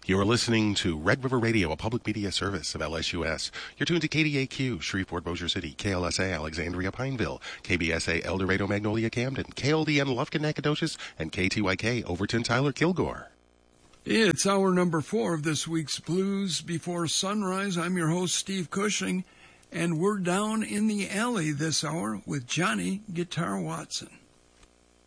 You're listening to Red River Radio, a public media service of LSUS. You're tuned to KDAQ, Shreveport, Bossier City, KLSA, Alexandria, Pineville, KBSA, El Dorado, Magnolia, Camden, KLDN, Lufkin, Nacogdoches, and KTYK, Overton, Tyler, Kilgore. It's hour number 4 of this week's Blues Before Sunrise. I'm your host, Steve Cushing, and we're down in the alley this hour with Johnny Guitar Watson.